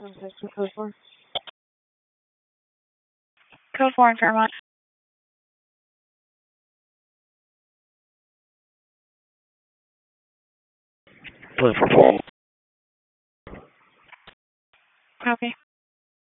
Code 4. Code 4 in Fairmont. Play for Paul. Copy.